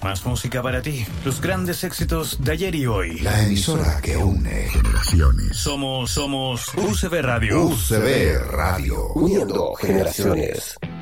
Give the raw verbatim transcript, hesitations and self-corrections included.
Más música para ti. Los grandes éxitos de ayer y hoy. La emisora que une generaciones. Somos, somos U C B Radio. U C B Radio. Uniendo generaciones.